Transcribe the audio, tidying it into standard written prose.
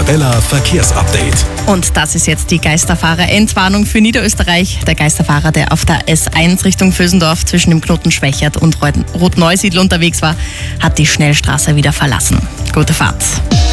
Arabella Verkehrsupdate. Und das ist jetzt die Geisterfahrer-Endwarnung für Niederösterreich. Der Geisterfahrer, der auf der S1 Richtung Vösendorf zwischen dem Knoten Schwächert und Rotneusiedl unterwegs war, hat die Schnellstraße wieder verlassen. Gute Fahrt.